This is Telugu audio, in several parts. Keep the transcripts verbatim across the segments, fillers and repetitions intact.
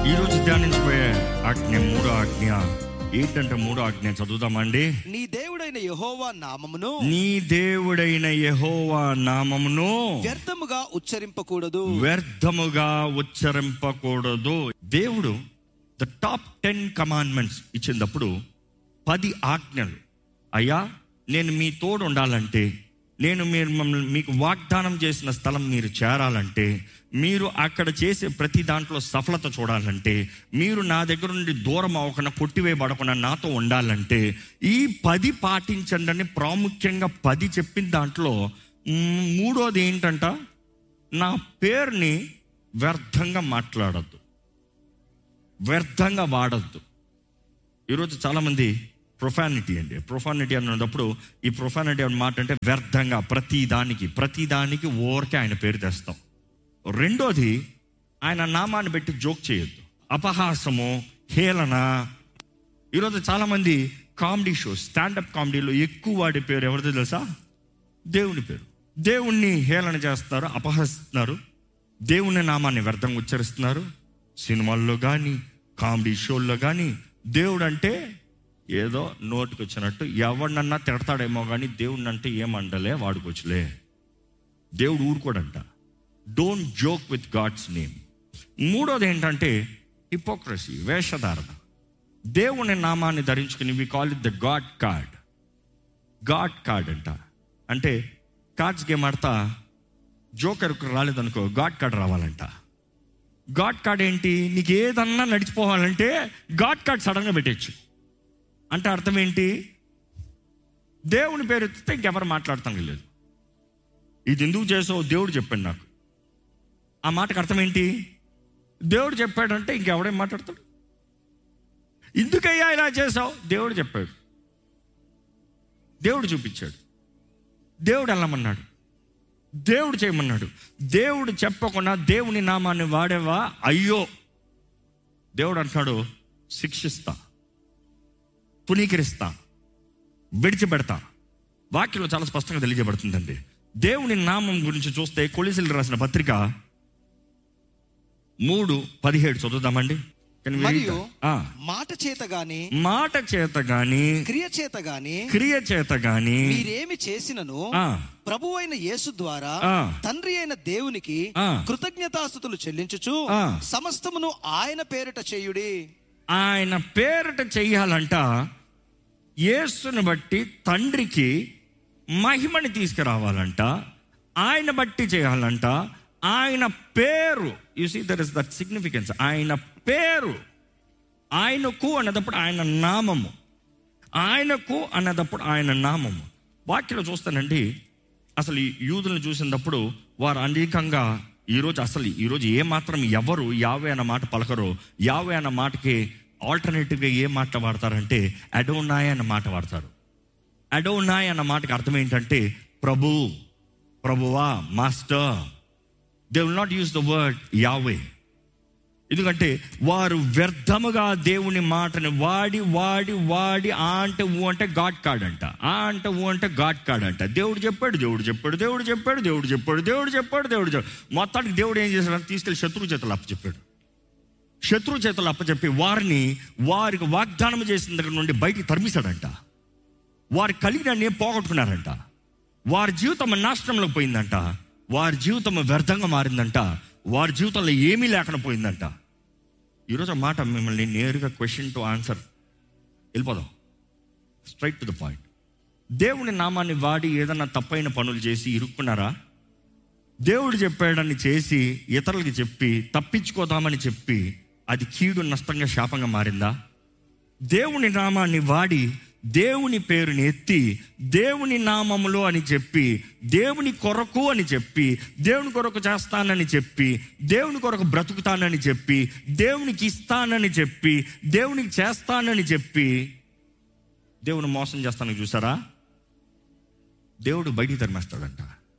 ఈరోజు ధ్యానించబోయే ఆజ్ఞ మూడో ఆజ్ఞ ఏంటంటే మూడో ఆజ్ఞ చదువుతామండి. నీ దేవుడైన యెహోవా నామమును నీ దేవుడైన యెహోవా నామమును వ్యర్థముగా ఉచ్చరింపకూడదు వ్యర్థముగా ఉచ్చరింపకూడదు. దేవుడు ద టాప్ టెన్ కమాండ్మెంట్స్ ఇచ్చినప్పుడు పది ఆజ్ఞలు. అయ్యా, నేను మీ తోడు ఉండాలంటే, నేను మీరు మమ్మల్ని మీకు వాగ్దానం చేసిన స్థలం మీరు చేరాలంటే, మీరు అక్కడ చేసే ప్రతి దాంట్లో సఫలత చూడాలంటే, మీరు నా దగ్గర నుండి దూరం అవ్వకుండా కొట్టివేయబడకుండా నాతో ఉండాలంటే ఈ పది పాటించండి అని ప్రాముఖ్యంగా పది చెప్పిన దాంట్లో మూడోది ఏంటంట, నా పేరుని వ్యర్థంగా మాట్లాడద్దు, వ్యర్థంగా వాడద్దు. ఈరోజు చాలామంది ప్రొఫానిటీ అండి, ప్రొఫానిటీ అన్నప్పుడు ఈ ప్రొఫానిటీ అన్న మాట అంటే వ్యర్థంగా ప్రతి దానికి ప్రతి దానికి ఊరికే ఆయన పేరు తెస్తాం. రెండోది, ఆయన నామాన్ని పెట్టి జోక్ చేయొద్దు, అపహాసము, హేళన. ఈరోజు చాలామంది కామెడీ షోస్, స్టాండప్ కామెడీలో ఎక్కువ వాడే పేరు ఎవరిదో తెలుసా? దేవుని పేరు. దేవుణ్ణి హేళన చేస్తున్నారు, అపహసిస్తున్నారు, దేవుని నామాన్ని వ్యర్థంగా ఉచ్చరిస్తున్నారు. సినిమాల్లో కానీ కామెడీ షోల్లో కానీ దేవుడు అంటే ఏదో నోటికి వచ్చినట్టు ఎవరినన్నా తిడతాడేమో కానీ దేవుడిని అంటే ఏమండలే, వాడుకోవచ్చులే. దేవుడు ఊరుకోడంట. Don't joke with God's name. మూడోది ఏంటంటే హిపోక్రసీ, వేషధారణ. దేవుని నామాన్ని ధరించుకుని we call it the God card. God card అంట. అంటే కార్డ్స్ గేమ్ ఆడతా జోకర్కు రాలేదనుకో, గాడ్ కార్డ్ రావాలంట. గాడ్ కార్డ్ ఏంటి? నీకు ఏదన్నా నడిచిపోవాలంటే గాడ్ కార్డ్ సడన్గా పెట్టచ్చు. అంటే అర్థం ఏంటి? దేవుని పేరు ఎత్తితే ఇంకెవరు మాట్లాడతాం లేదు. ఇది ఎందుకు చేసావు దేవుడు చెప్పాడు నాకు. ఆ మాటకు అర్థం ఏంటి? దేవుడు చెప్పాడంటే ఇంకెవడేం మాట్లాడతాడు? ఎందుకయ్యా ఇలా చేసావు? దేవుడు చెప్పాడు, దేవుడు చూపించాడు, దేవుడు వెళ్ళమన్నాడు, దేవుడు చేయమన్నాడు. దేవుడు చెప్పకుండా దేవుని నామాన్ని వాడేవా, అయ్యో. దేవుడు అంటున్నాడు, శిక్షిస్తా, పునీకరిస్తా, విడిచిపెడతా. వాక్యంలో చాలా స్పష్టంగా తెలియజేయబడుతుందండి. దేవుని నామం గురించి చూస్తే కొలస్సీయులకు రాసిన పత్రిక మూడు పదిహేడు చదువుదామండి. మరియు మాట చేత గాని మాట చేత గాని క్రియ చేత గాని క్రియ చేత గాని మీరేమి చేసినను ప్రభువైన యేసు ద్వారా తండ్రి అయిన దేవునికి కృతజ్ఞతాస్తుతులు చెల్లించుచు సమస్తమును ఆయన పేరిట చేయుడి. ఆయన పేరిట చెయ్యాలంట. యేసుని బట్టి తండ్రికి మహిమని తీసుకురావాలంట, ఆయన బట్టి చేయాలంట. ఆయన పేరు, you see there is that significance. ఆయన పేరు, ఆయనకు అన్నదప్పుడు ఆయన నామము, ఆయనకు అన్నదప్పుడు ఆయన నామము. వాక్యలో చూస్తానండి, అసలు ఈ యూదులను చూసినప్పుడు వారు అనేకంగా ఈరోజు అసలు ఈరోజు ఏ మాత్రం ఎవరు యావే అన్న మాట పలకరో. యావే అన్న మాటకి ఆల్టర్నేటివ్గా ఏ మాట వాడతారంటే అడోనాయ్ అన్న మాట వాడతారు. అడోనాయ్ అన్న మాటకి అర్థం ఏంటంటే ప్రభు, ప్రభువా, master. They will not use the word యావే. ఎందుకంటే వారు వ్యర్థముగా దేవుని మాటని వాడి వాడి వాడి ఆ అంటే ఊ అంటే గాడ్ కార్డ్ అంట, ఆ అంటే ఊ అంటే గాడ్ కార్డ్ అంట. దేవుడు చెప్పాడు, దేవుడు చెప్పాడు, దేవుడు చెప్పాడు, దేవుడు చెప్పాడు, దేవుడు చెప్పాడు, దేవుడు చెప్పాడు. మొత్తానికి దేవుడు ఏం చేశాడు? తీసుకెళ్ళి శత్రువు చేతులు అప్పచెప్పాడు. శత్రువు చేతులు అప్పచెప్పి వారిని వారికి వాగ్దానం చేసిన దగ్గర నుండి బయటికి తరిమిశాడంట. వారి కలిగిన పోగొట్టుకున్నారంట. వారి జీవితం నాశనంలో పోయిందంట. వారి జీవితం వ్యర్థంగా మారిందంట. వారి జీవితంలో ఏమీ లేకుండా పోయిందంట. ఈరోజు ఆ మాట మిమ్మల్ని నేరుగా క్వశ్చన్ టు ఆన్సర్ వెళ్ళిపోదాం, స్ట్రైట్ టు ద పాయింట్. దేవుని నామాన్ని వాడి ఏదన్నా తప్పైన పనులు చేసి ఇరుక్కున్నారా? దేవుడు చెప్పాడని చేసి ఇతరులకి చెప్పి తప్పించుకోదామని చెప్పి అది కీడు, నష్టంగా, శాపంగా మారిందా? దేవుని నామాన్ని వాడి దేవుని పేరుని ఎత్తి దేవుని నామములో అని చెప్పి, దేవుని కొరకు అని చెప్పి, దేవుని కొరకు చేస్తానని చెప్పి, దేవుని కొరకు బ్రతుకుతానని చెప్పి, దేవునికి ఇస్తానని చెప్పి, దేవునికి చేస్తానని చెప్పి దేవుని మోసం చేస్తానని చూసారా? దేవుడు బయటికి తరిమేస్తాడంట.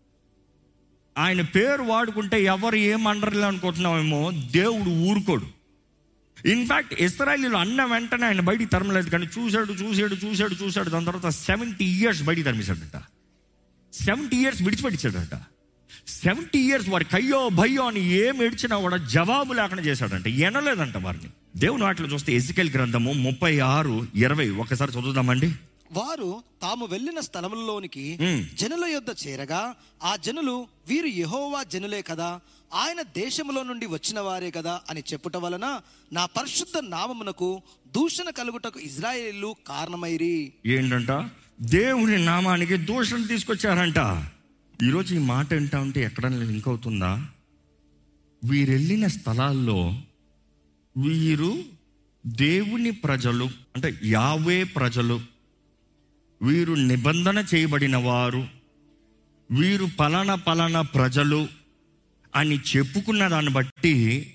ఆయన పేరు వాడుకుంటే ఎవరు ఏమనరులే అనుకుంటున్నామేమో, దేవుడు ఊరుకోడు. ఇన్ఫ్యాక్ట్ ఇశ్రాయేలీయులు అన్న వెంటనే ఆయన బయటికి తరమలేదు, కానీ చూశాడు చూశాడు చూశాడు చూశాడు దాని తర్వాత సెవెంటీ ఇయర్స్ బయటికి తరిమేశాడంట. Seventy years విడిచిపెట్టించాడంట. సెవెంటీ ఇయర్స్ వారికి అయ్యో భయ్యో అని ఏం ఏడ్చినా కూడా జవాబు లేకుండా చేశాడంట, ఎనలేదంట వారిని. దేవుని వాటిలో చూస్తే ఎజికేల్ గ్రంథము ముప్పై ఆరు ఇరవై ఒకసారి చదువుదామండి. వారు తాము వెళ్ళిన స్థలములలోనికి జనుల యొద్ద చేరగా ఆ జనులు వీరు యెహోవా జనులే కదా, ఆయన దేశములో నుండి వచ్చిన వారే కదా అని చెప్పుట వలన నా పరిశుద్ధ నామమునకు దూషణ కలుగుటకు ఇజ్రాయేలీయులు కారణమైరి. ఏంటంట? దేవుని నామానికి దూషణ తీసుకొచ్చారంట. ఈరోజు ఈ మాట వింటా ఉంటే ఎక్కడన్నా లింక్ అవుతుందా? వీరు వెళ్ళిన స్థలాల్లో వీరు దేవుని ప్రజలు, అంటే యావే ప్రజలు, వీరు నిబంధన చేయబడిన వారు, వీరు పలానా పలానా ప్రజలు అని చెప్పుకున్న దాన్ని బట్టి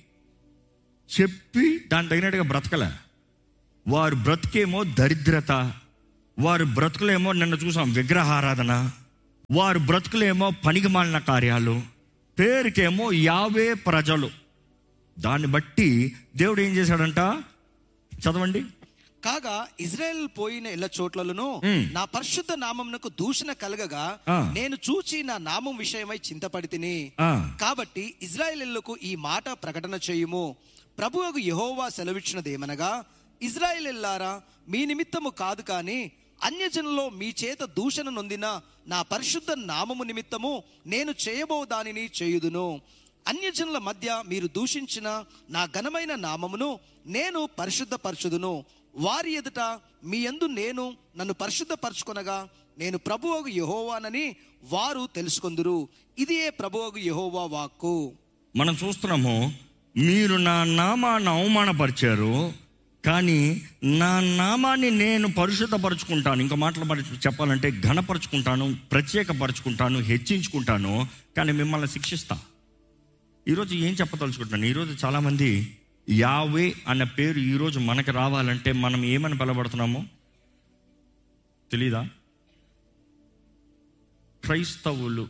చెప్పి దాని తగినట్టుగా బ్రతకలే. వారు బ్రతికేమో దరిద్రత, వారు బ్రతుకులేమో నిన్న చూసాం విగ్రహారాధన, వారు బ్రతుకులేమో పనికిమాలిన కార్యాలు, పేరుకేమో యావే ప్రజలు. దాన్ని బట్టి దేవుడు ఏం చేశాడంట? చదవండి. కాగా ఇజ్రాయెల్ పోయిన ఎల్ల చోట్లను నా పరిశుద్ధ నామమునకు దూషణ కలగగా నేను చూచి నా నామం విషయమై చింతపడితిని. కాబట్టి ఇజ్రాయేలీయులకు ఈ మాట ప్రకటన చేయుము. ప్రభువుకు యెహోవా సెలవిచ్చినదేమనగా, ఇజ్రాయేలీయులారా, మీ నిమిత్తము కాదు కానీ అన్యజనుల్లో మీ చేత దూషణ నొందిన నా పరిశుద్ధ నామము నిమిత్తము నేను చేయబో దానిని చేయుదును. అన్యజనుల మధ్య మీరు దూషించిన నా ఘనమైన నామమును నేను పరిశుద్ధపరచుదును. వారి ఎదుట మీ యందు నేను నన్ను పరిశుద్ధపరచుకొనగా నేను ప్రభువగు యెహోవానని వారు తెలుసుకొందురు. ఇదే ప్రభువగు యెహోవా వాక్కు. మనం చూస్తున్నాము, మీరు నా నామాన్ని అవమానపరిచారు, కానీ నా నామాన్ని నేను పరిశుద్ధపరచుకుంటాను. ఇంకా మాటలు చెప్పాలంటే ఘనపరుచుకుంటాను, ప్రత్యేకపరచుకుంటాను, హెచ్చించుకుంటాను, కానీ మిమ్మల్ని శిక్షిస్తా. ఈరోజు ఏం చెప్పదలుచుకుంటున్నాను? ఈరోజు చాలామంది యావే అన్న పేరు ఈరోజు మనకు రావాలంటే మనం ఏమని పిలబడుతున్నామో తెలీదా? క్రైస్తవులు.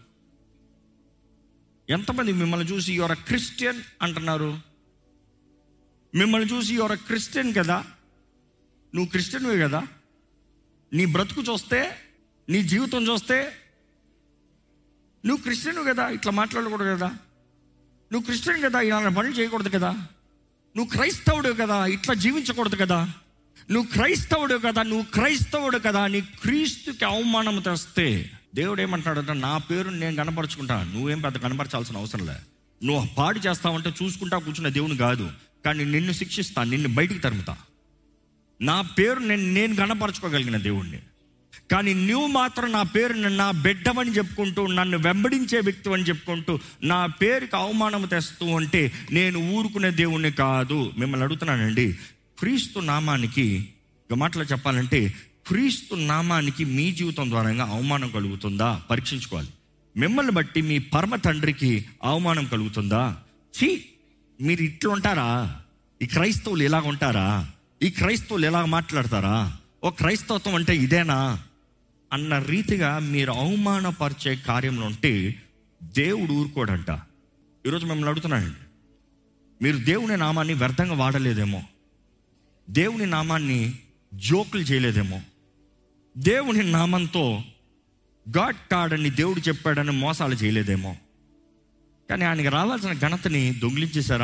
ఎంతమంది మిమ్మల్ని చూసి యువర్ అ క్రిస్టియన్ అంటున్నారు? మిమ్మల్ని చూసి యువర్ అ క్రిస్టియన్ కదా, నువ్వు క్రిస్టియన్వే కదా, నీ బ్రతుకు చూస్తే, నీ జీవితం చూస్తే నువ్వు క్రిస్టియన్ కదా, ఇట్లా మాట్లాడకూడదు కదా, నువ్వు క్రిస్టియన్ కదా, ఇలా పనులు చేయకూడదు కదా, నువ్వు క్రైస్తవుడు కదా, ఇట్లా జీవించకూడదు కదా, నువ్వు క్రైస్తవుడు కదా, నువ్వు క్రైస్తవుడు కదా అని క్రీస్తుకి అవమానం తెస్తే దేవుడు ఏమంటాడంటే, నా పేరు నేను కనపరుచుకుంటాను, నువ్వేం పెద్ద కనపరచాల్సిన అవసరం లే. నువ్వు పాడు చేస్తావంటే చూసుకుంటా కూర్చున్న దేవుని కాదు, కానీ నిన్ను శిక్షిస్తా, నిన్ను బయటికి తరుముతా. నా పేరు నేను నేను కనపరచుకోగలిగిన దేవుణ్ణి. కానీ నువ్వు మాత్రం నా పేరు నా బిడ్డవని చెప్పుకుంటూ, నన్ను వెంబడించే వ్యక్తి అని చెప్పుకుంటూ నా పేరుకి అవమానం తెస్తూ ఉంటే నేను ఊరుకునే దేవుణ్ణి కాదు. మిమ్మల్ని అడుగుతున్నానండి, క్రీస్తు నామానికి ఒక మాటలో చెప్పాలంటే, క్రీస్తు నామానికి మీ జీవితం ద్వారా అవమానం కలుగుతుందా పరీక్షించుకోవాలి. మిమ్మల్ని బట్టి మీ పరమ తండ్రికి అవమానం కలుగుతుందా? చీ, మీరు ఇట్లా ఉంటారా? ఈ క్రైస్తవులు ఇలాగ ఉంటారా? ఈ క్రైస్తవులు ఇలాగ మాట్లాడతారా? ఓ క్రైస్తవత్వం అంటే ఇదేనా అన్న రీతిగా మీరు అవమానపరిచే కార్యంలో ఉంటే దేవుడు ఊరుకోడంట. ఈరోజు మిమ్మల్ని అడుగుతున్నానండి, మీరు దేవుని నామాన్ని వ్యర్థంగా వాడలేదేమో, దేవుని నామాన్ని జోకులు చేయలేదేమో, దేవుని నామంతో గాడ్ కాడని దేవుడు చెప్పాడని మోసాలు చేయలేదేమో, కానీ ఆయనకి రావాల్సిన ఘనతని దొంగిలించేశారా?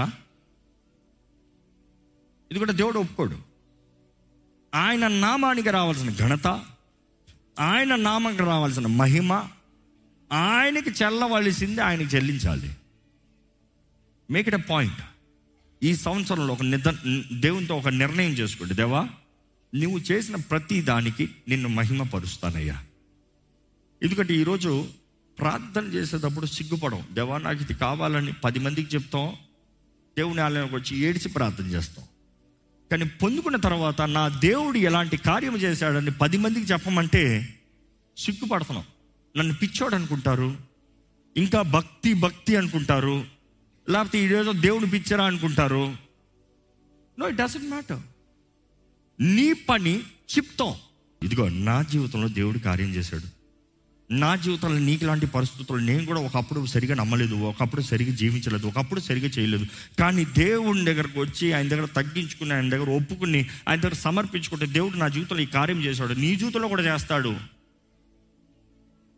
ఇది కూడా దేవుడు ఒప్పుకోడు. ఆయన నామానికి రావాల్సిన ఘనత, ఆయన నామానికి రావాల్సిన మహిమ ఆయనకి చెల్లవలసింది ఆయనకి చెల్లించాలి. Make it a point. ఈ సంవత్సరంలో ఒక నిద దేవునితో ఒక నిర్ణయం చేసుకోండి, దేవా నువ్వు చేసిన ప్రతి దానికి నిన్ను మహిమ పరుస్తానయ్యా. ఎందుకంటే ఈరోజు ప్రార్థన చేసేటప్పుడు సిగ్గుపడం, దేవా నాకు ఇది కావాలని పది మందికి చెప్తాం, దేవుని ఆలయానికి వచ్చి ఏడిచి ప్రార్థన చేస్తాం. కానీ పొందుకున్న తర్వాత నా దేవుడు ఎలాంటి కార్యం చేశాడని పది మందికి చెప్పమంటే సిగ్గుపడుతున్నాం. నన్ను పిచ్చోడు అనుకుంటారు, ఇంకా భక్తి భక్తి అనుకుంటారు, లేకపోతే ఈరోజు దేవుడు పిచ్చరా అనుకుంటారు. No, it doesn't matter. నీ పని చెప్తాం, ఇదిగో నా జీవితంలో దేవుడు కార్యం చేశాడు, నా జీవితంలో నీకు లాంటి పరిస్థితులు నేను కూడా ఒకప్పుడు సరిగా నమ్మలేదు, ఒకప్పుడు సరిగా జీవించలేదు, ఒకప్పుడు సరిగా చేయలేదు, కానీ దేవుని దగ్గరకు వచ్చి ఆయన దగ్గర తగ్గించుకుని, ఆయన దగ్గర ఒప్పుకుని, ఆయన దగ్గర సమర్పించుకుంటే దేవుడు నా జీవితంలో ఈ కార్యం చేశాడు, నీ జీవితంలో కూడా చేస్తాడు.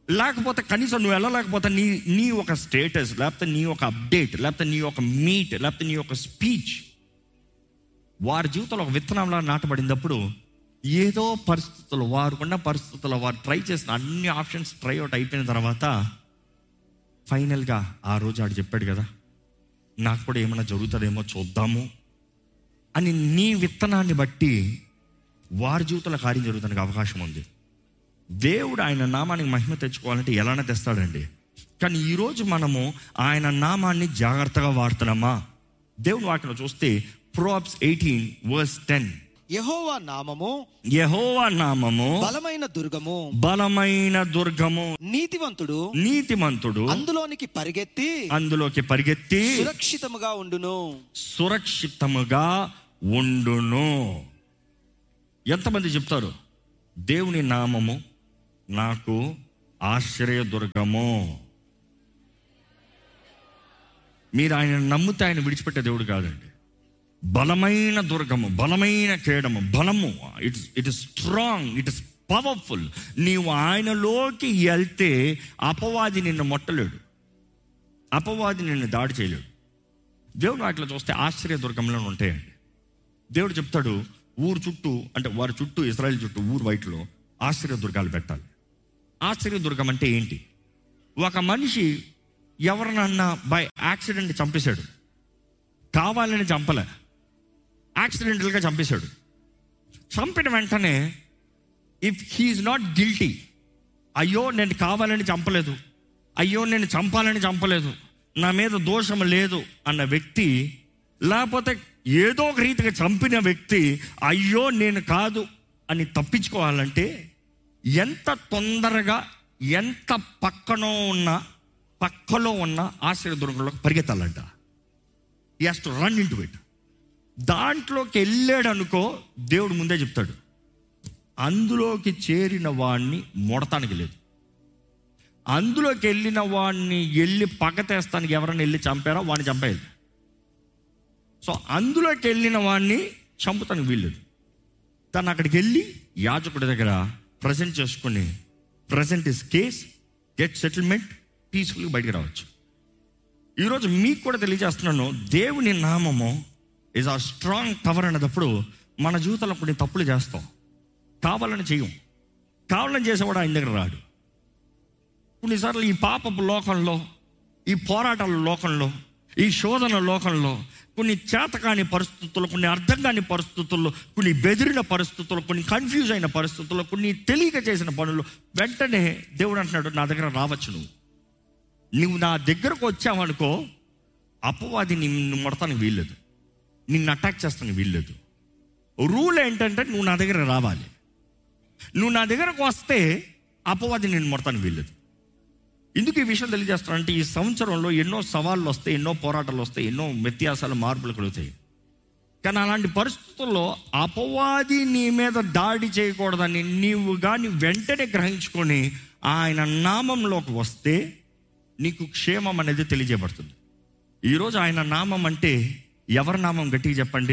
లేకపోతే కనీసం నువ్వు వెళ్ళలేకపోతే నీ నీ ఒక స్టేటస్, లేకపోతే నీ ఒక అప్డేట్, లేకపోతే నీ ఒక మీట్, లేకపోతే నీ ఒక స్పీచ్ వారి జీవితంలో ఒక విత్తనంలా నాటబడినప్పుడు ఏదో పరిస్థితులు, వారుకున్న పరిస్థితుల్లో వారు ట్రై చేసిన అన్ని ఆప్షన్స్ ట్రై అవుట్ అయిపోయిన తర్వాత ఫైనల్గా ఆ రోజు ఆడు చెప్పాడు కదా, నాకు కూడా ఏమైనా జరుగుతుందేమో చూద్దాము అని నీ విత్తనాన్ని బట్టి వారి జీవితంలో కార్యం జరుగుతానికి అవకాశం ఉంది. దేవుడు ఆయన నామానికి మహిమ తెచ్చుకోవాలంటే ఎలానే తెస్తాడండి. కానీ ఈరోజు మనము ఆయన నామాన్ని జాగ్రత్తగా వాడుతున్నామా? దేవుని వాక్యంలో చూస్తే ప్రోబ్స్ ఎయిటీన్ వర్స్ టెన్, యెహోవా నామము యెహోవా నామము బలమైన దుర్గము, బలమైన దుర్గము, నీతివంతుడు నీతిమంతుడు అందులోనికి పరిగెత్తి అందులోకి పరిగెత్తి సురక్షితముగా ఉండును, సురక్షితముగా ఉండును. ఎంతమంది చెప్తారు దేవుని నామము నాకు ఆశ్రయ దుర్గము? మీరు ఆయన నమ్మితే ఆయన విడిచిపెట్టే దేవుడు కాదండి. బలమైన దుర్గము, బలమైన కేడము, బలము, it's it is strong, it is powerful. నీవు ఆయనలోకి వెళ్తే అపవాది నిన్ను మొట్టలేడు, అపవాది నిన్ను దాడి చేయలేడు. దేవుడు వాటిలో చూస్తే ఆశ్చర్య దుర్గంలో ఉంటాయండి. దేవుడు చెప్తాడు ఊరు చుట్టూ, అంటే వారి చుట్టూ, ఇశ్రాయేల్ చుట్టూ ఊరు బయటలో ఆశ్చర్య దుర్గాలు పెట్టాలి. ఆశ్చర్య దుర్గం అంటే ఏంటి? ఒక మనిషి ఎవరినన్నా బై యాక్సిడెంట్ చంపేశాడు, కావాలని చంపలే, యాక్సిడెంటల్గా చంపేశాడు. చంపిన వెంటనే ఇఫ్ హీఈస్ నాట్ గిల్టీ, అయ్యో నేను కావాలని చంపలేదు, అయ్యో నేను చంపాలని చంపలేదు, నా మీద దోషం లేదు అన్న వ్యక్తి, లేకపోతే ఏదో ఒక రీతిగా చంపిన వ్యక్తి అయ్యో నేను కాదు అని తప్పించుకోవాలంటే ఎంత తొందరగా, ఎంత పక్కనో ఉన్న పక్కలో ఉన్న ఆశ్రయదుర్గంలోకి పరిగెత్తాలంట. He has to run into it. దాంట్లోకి వెళ్ళాడు అనుకో, దేవుడు ముందే చెప్తాడు అందులోకి చేరిన వాడిని మొడతానికి లేదు. అందులోకి వెళ్ళిన వాడిని వెళ్ళి పగతేస్తానికి ఎవరైనా వెళ్ళి చంపారో వాడిని చంపేయాలి. సో అందులోకి వెళ్ళిన వాడిని చంపుతానికి వీల్లేదు. తను అక్కడికి వెళ్ళి యాజకుడి దగ్గర ప్రజెంట్ చేసుకుని present is case, get settlement, పీస్ఫుల్గా బయటికి రావచ్చు. ఈరోజు మీకు కూడా తెలియజేస్తున్నాను, దేవుని నామము ఈజ్ ఆ స్ట్రాంగ్ టవర్ అనేటప్పుడు మన జీవితంలో కొన్ని తప్పులు చేస్తాం, కావాలని చేయం. కావాలని చేసేవాడు ఆయన దగ్గర రాడు. కొన్నిసార్లు ఈ పాపపు లోకంలో, ఈ పోరాటాల లోకంలో, ఈ శోధన లోకంలో కొన్ని చేతకాని పరిస్థితుల్లో, కొన్ని అర్థం కాని పరిస్థితుల్లో, కొన్ని బెదిరిన పరిస్థితుల్లో, కొన్ని కన్ఫ్యూజ్ అయిన పరిస్థితుల్లో, కొన్ని తెలియక చేసిన పనులు వెంటనే దేవుడు అంటున్నాడు నా దగ్గర రావచ్చు. నువ్వు నువ్వు నా దగ్గరకు వచ్చావనుకో అపవాది నిన్ను మొడతానికి వీల్లేదు, నిన్ను అటాక్ చేస్తానికి వీల్లేదు. రూల్ ఏంటంటే నువ్వు నా దగ్గర రావాలి. నువ్వు నా దగ్గరకు వస్తే అపవాది నిన్ను మొడతానికి వీల్లేదు. ఎందుకు ఈ విషయం తెలియజేస్తానంటే ఈ సంవత్సరంలో ఎన్నో సవాళ్ళు వస్తాయి, ఎన్నో పోరాటాలు వస్తాయి, ఎన్నో వ్యత్యాసాలు, మార్పులు కలుగుతాయి. కానీ అలాంటి పరిస్థితుల్లో అపవాది నీ మీద దాడి చేయకూడదని నీవు కానీ వెంటనే గ్రహించుకొని ఆయన నామంలోకి వస్తే నీకు క్షేమం అనేది తెలియజేయబడుతుంది. ఈరోజు ఆయన నామం అంటే ఎవరి నామం? గట్టిగా చెప్పండి.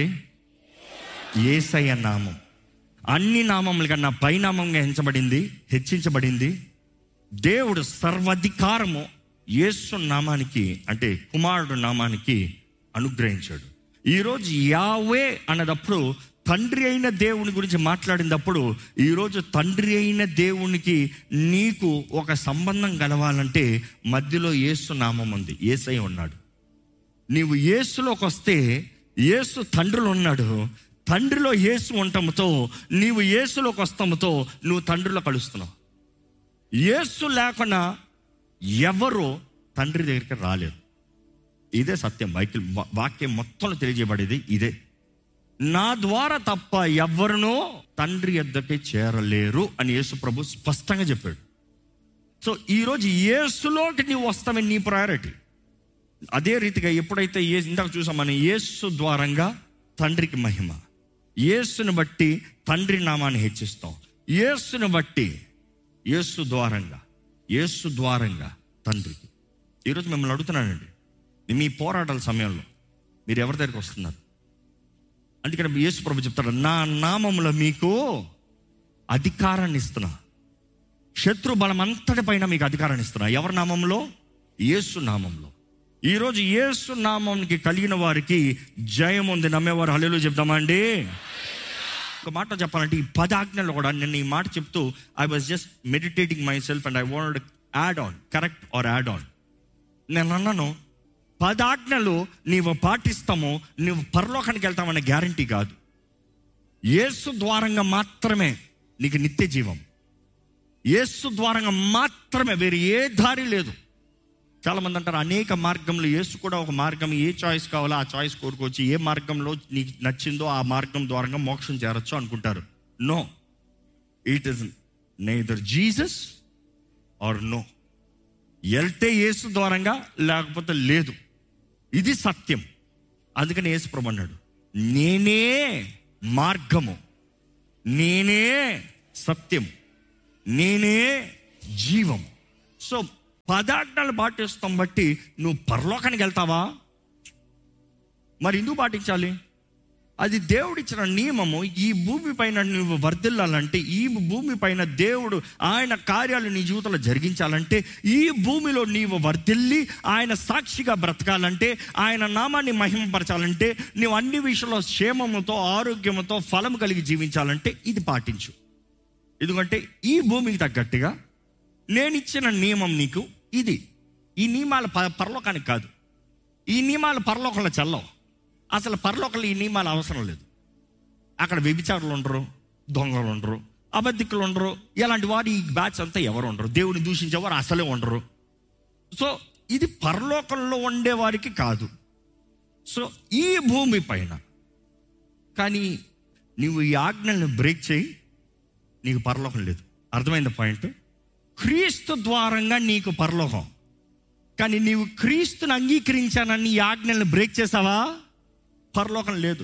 యేసయ్య నామం. అన్ని నామముల కన్నా పైనామంగా హెచ్చబడింది, హెచ్చించబడింది. దేవుడు సర్వాధికారము యేసు నామానికి, అంటే కుమారుడు నామానికి అనుగ్రహించాడు. ఈరోజు యావే అన్నదప్పుడు తండ్రి అయిన దేవుని గురించి మాట్లాడినప్పుడు, ఈరోజు తండ్రి అయిన దేవునికి నీకు ఒక సంబంధం కలవాలంటే మధ్యలో యేసు నామం ఉంది, యేసయ్య ఉన్నాడు. నీవు యేసులోకి వస్తే యేసు తండ్రిలో ఉన్నాడు, తండ్రిలో యేసు ఉండటంతో నీవు యేసులోకి వస్తాముతో నువ్వు తండ్రిలో కలుస్తున్నావు. యేసు లేకుండా ఎవరు తండ్రి దగ్గరికి రాలేరు. ఇదే సత్యం. బైబిల్ వాక్యం మొత్తంలో తెలియజేయబడేది ఇదే. నా ద్వారా తప్ప ఎవరినో తండ్రి యొద్దకే చేరలేరు అని యేసు ప్రభు స్పష్టంగా చెప్పాడు. సో ఈరోజు యేసులోకి నీవు వస్తామని నీ ప్రయారిటీ. అదే రీతిగా ఎప్పుడైతే ఏ ఇందాక చూసాం మనం, యేసు ద్వారంగా తండ్రికి మహిమ, యేసుని బట్టి తండ్రి నామాన్ని హెచ్చిస్తాం, యేసుని బట్టి యేసు ద్వారంగా, యేసు ద్వారంగా తండ్రికి. ఈరోజు మిమ్మల్ని అడుగుతున్నానండి, మీ పోరాటాల సమయంలో మీరు ఎవరి దగ్గరికి వస్తున్నారు? అందుకని యేసు ప్రభు చెప్తాడు, నా నామములో మీకు అధికారాన్ని ఇస్తున్నా. శత్రు బలం అంతటి పైన మీకు అధికారాన్ని ఇస్తున్నా. ఎవరి నామంలో? యేసు నామంలో. ఈరోజు యేసు నామంకి కలిగిన వారికి జయం ఉంది. నమ్మేవారు హల్లెలూయా చెప్తామా అండి? ఒక మాట చెప్పాలంటే, ఈ పది ఆజ్ఞలు కూడా నేను ఈ మాట చెప్తూ I was just meditating my self and I wanted add on, correct or add on. నేను అన్నాను, పది ఆజ్ఞలు నీవు పాటిస్తామో నువ్వు పరలోకానికి వెళ్తామనే గ్యారంటీ కాదు. యేసు ద్వారంగా మాత్రమే నీకు నిత్య జీవం. యేసు ద్వారంగా మాత్రమే, వేరే ఏ దారి లేదు. చాలామంది అంటారు అనేక మార్గంలో, యేసు కూడా ఒక మార్గం. ఏ చాయిస్ కావాలో ఆ చాయిస్ కోరుకోవచ్చు. ఏ మార్గంలో నీకు నచ్చిందో ఆ మార్గం ద్వారంగా మోక్షం చేరొచ్చు అనుకుంటారు. No, it is neither Jesus are no. వెళ్తే యేసు ద్వారంగా, లేకపోతే లేదు. ఇది సత్యం. అందుకని యేసు ప్రభు అన్నాడు, నేనే మార్గము, నేనే సత్యము, నేనే జీవము. సో పదార్థాలు పాటిస్తాం బట్టి నువ్వు పరలోకానికి వెళ్తావా? మరి ఎందుకు పాటించాలి? అది దేవుడిచ్చిన నియమము. ఈ భూమి పైన నువ్వు వర్ధిల్లాలంటే, ఈ భూమి పైన దేవుడు ఆయన కార్యాలు నీ జీవితంలో జరిగించాలంటే, ఈ భూమిలో నీవు వర్ధిల్లి ఆయన సాక్షిగా బ్రతకాలంటే, ఆయన నామాన్ని మహిమపరచాలంటే, నువ్వు అన్ని విషయంలో క్షేమముతో ఆరోగ్యముతో ఫలము కలిగి జీవించాలంటే ఇది పాటించు. ఎందుకంటే ఈ భూమికి తగ్గట్టుగా నేను ఇచ్చిన నియమం నీకు ఇది. ఈ నియమాలు ప పరలోకానికి కాదు. ఈ నియమాలు పరలోకంలో చల్లవు. అసలు పరలోకంలో ఈ నియమాలు అవసరం లేదు. అక్కడ వ్యభిచారులు ఉండరు, దొంగలు ఉండరు, అబద్ధికులు ఉండరు. ఇలాంటి వారు ఈ బ్యాచ్ అంతా ఎవరు ఉండరు. దేవుని దూషించేవారు అసలే ఉండరు. సో ఇది పరలోకంలో ఉండేవారికి కాదు. సో ఈ భూమి పైన కానీ నువ్వు ఈ ఆజ్ఞలను బ్రేక్ చేయి, నీకు పరలోకం లేదు. అర్థమైంది పాయింట్? క్రీస్తు ద్వారంగా నీకు పరలోకం. కానీ నీవు క్రీస్తుని అంగీకరించానని ఈ ఆజ్ఞలను బ్రేక్ చేసావా? పరలోకం లేదు.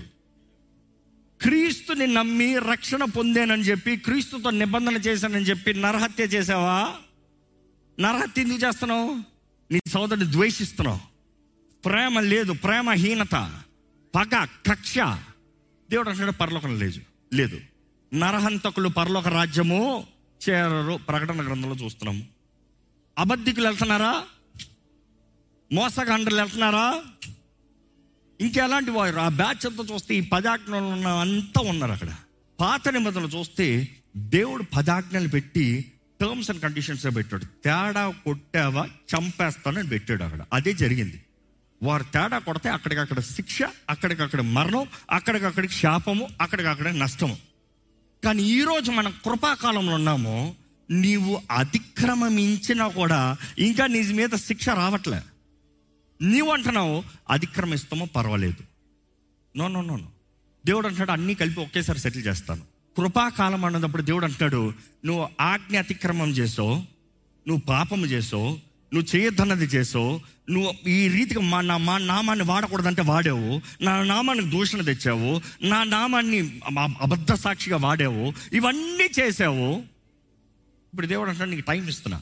క్రీస్తుని నమ్మి రక్షణ పొందానని చెప్పి, క్రీస్తుతో నిబంధన చేశానని చెప్పి నరహత్య చేసావా? నరహత్య ఎందుకు చేస్తున్నావు? నీ సోదరుని ద్వేషిస్తున్నావు. ప్రేమ లేదు, ప్రేమహీనత, పగ, కక్ష. దేవుడు అంటున్నాడు పరలోకం లేదు లేదు నరహంతకులు పరలోక రాజ్యము చేరరు. ప్రకటన గ్రంథంలో చూస్తున్నాము. అబద్ధికులు వెళ్తున్నారా? మోసగాండ్రులు వెళ్తున్నారా? ఇంకెలాంటి వారు? ఆ బ్యాచ్ అంతా చూస్తే ఈ పదాజ్ఞలు ఉన్న అంతా ఉన్నారు అక్కడ. పాత నిబంధనలు చూస్తే దేవుడు పదాజ్ఞలు పెట్టి టర్మ్స్ అండ్ కండిషన్స్ పెట్టాడు. తేడా కొట్టావా చంపేస్తానని పెట్టాడు అక్కడ. అదే జరిగింది. వారు తేడా కొడితే అక్కడికక్కడ శిక్ష, అక్కడికక్కడ మరణం, అక్కడికక్కడికి శాపము, అక్కడికక్కడ నష్టము. కానీ ఈరోజు మనం కృపాకాలంలో ఉన్నాము. నీవు అతిక్రమించినా కూడా ఇంకా నీ మీద శిక్ష రావట్లే. నీవు అంటున్నావు అతిక్రమిస్తామో పర్వాలేదు. నో నో నో నో దేవుడు అంటున్నాడు అన్నీ కలిపి ఒకేసారి సెటిల్ చేస్తాను. కృపాకాలం అన్నప్పుడు దేవుడు అంటున్నాడు, నువ్వు ఆజ్ఞ అతిక్రమం చేసావు, నువ్వు పాపము చేసావు, నువ్వు చేయొద్దన్నది చేసావు, నువ్వు ఈ రీతిగా మా నా మా నామాన్ని వాడకూడదంటే వాడావు, నా నామానికి దూషణ తెచ్చావు, నా నామాన్ని అబద్ధ సాక్షిగా వాడావు, ఇవన్నీ చేసావు. ఇప్పుడు దేవుడు అంటున్నాడు నీకు టైం ఇస్తున్నా.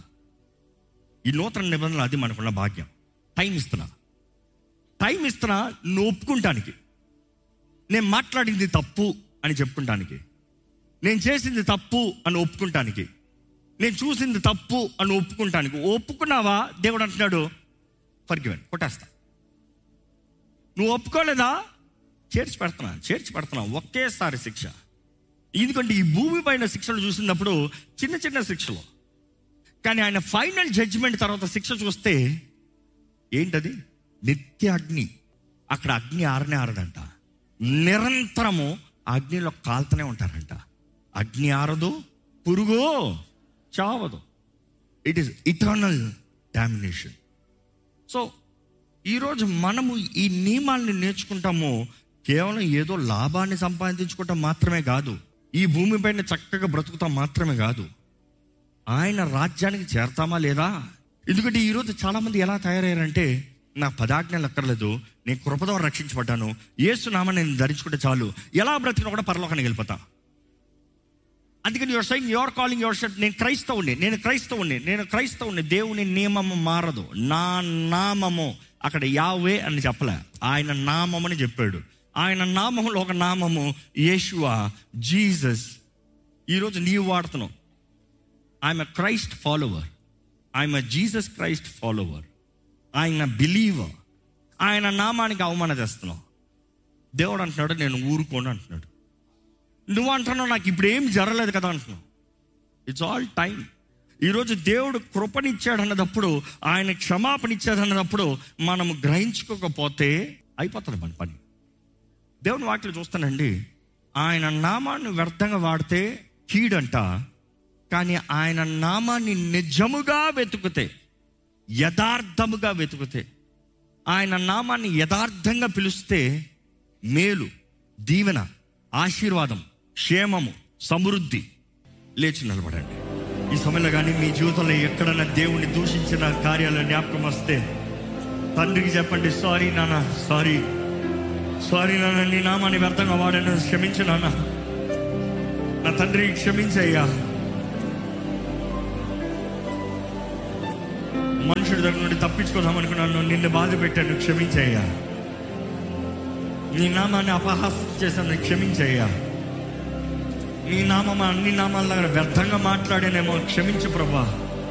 ఈ నూతన నిబంధనలు అది మనకున్న భాగ్యం. టైం ఇస్తున్నా, టైం ఇస్తున్నా నువ్వు ఒప్పుకుంటానికి. నేను మాట్లాడింది తప్పు అని చెప్పుకుంటానికి, నేను చేసింది తప్పు అని ఒప్పుకుంటానికి, నేను చూసింది తప్పు అని ఒప్పుకుంటానికి. ఒప్పుకున్నావా? దేవుడు అంటున్నాడు ఫర్గివెన్, కొట్టేస్తా. నువ్వు ఒప్పుకోలేదా? చేర్చి పెడుతున్నా చేర్చి పెడుతున్నా ఒకేసారి శిక్ష. ఎందుకంటే ఈ భూమి పైన శిక్షలు చూసినప్పుడు చిన్న చిన్న శిక్షలు, కానీ ఆయన ఫైనల్ జడ్జిమెంట్ తర్వాత శిక్ష చూస్తే ఏంటది? నిత్య అగ్ని. అక్కడ అగ్ని ఆరనే ఆరదంట. నిరంతరము అగ్నిలో కాలుతూనే ఉంటారంట. అగ్ని ఆరదు, పురుగు చావదు. It is eternal domination. So ఈరోజు మనము ఈ నియమాల్ని నేర్చుకుంటాము కేవలం ఏదో లాభాన్ని సంపాదించుకుంటాం మాత్రమే కాదు, ఈ భూమి పైన చక్కగా బ్రతుకుతాం మాత్రమే కాదు, ఆయన రాజ్యానికి చేరతామా లేదా? ఎందుకంటే ఈరోజు చాలామంది ఎలా తయారయ్యారంటే, నాకు పదాజ్ఞలు అక్కర్లేదు, నేను కృపతో రక్షించబడ్డాను, యేసు నామాన్ని నేను ధరించుకుంటే చాలు, ఎలా బ్రతికినా కూడా పరలోకానికి వెళ్ళిపోతా. అందుకని your saying your calling your self నేను క్రైస్తవుని నేను క్రైస్తవుని నేను క్రైస్తవుని దేవుని నియమము మారదు. నా నామము, అక్కడ యావే అని చెప్పలే, ఆయన నామమని చెప్పాడు. ఆయన నామంలో ఒక నామము యేషువా, జీసస్. ఈరోజు నీవు వాడుతున్నావు. I'm a Christ follower, I'm a Jesus Christ follower, ఆయన బిలీవర్, ఆయన నామానికి అవమానం చేస్తున్నావు. దేవుడు అంటున్నాడు నేను ఊరుకోను అంటున్నాడు. నువ్వు అంటున్నావు నాకు ఇప్పుడు ఏం జరగలేదు కదా అంటున్నావు. It's all time. ఈరోజు దేవుడు కృపనిచ్చాడు అన్నదప్పుడు, ఆయన క్షమాపణ ఇచ్చాడు అన్నదప్పుడు మనము గ్రహించుకోకపోతే అయిపోతుంది మన పని. దేవుని వాటిలో చూస్తానండి, ఆయన నామాన్ని వ్యర్థంగా వాడితే కీడంట. కానీ ఆయన నామాన్ని నిజముగా వెతుకుతే, యథార్థముగా వెతుకుతే, ఆయన నామాన్ని యథార్థంగా పిలిస్తే మేలు, దీవెన, ఆశీర్వాదం, క్షేమము, సమృద్ధి. లేచి నిలబడండి. ఈ సమయంలో కానీ మీ జీవితంలో ఎక్కడన్నా దేవుణ్ణి దూషించిన కార్యాలు జ్ఞాపకం వస్తే తండ్రికి చెప్పండి, సారీ నాన్న, సారీ సారీ నాన్న, నీ నామాన్ని వ్యర్థంగా వాడాను, క్షమించు నాన్న, నా తండ్రి క్షమించయ్యా. మనుషుడి దగ్గర నుండి తప్పించుకోదాం అనుకున్నాను, నిన్ను బాధ పెట్టాను, క్షమించయ్యా. నీ నామాన్ని అపహాస్యం చేశాను, క్షమించయ్యా. నీ నామం అన్ని నామాల దగ్గర వ్యర్థంగా మాట్లాడానేమో, క్షమించు ప్రభా.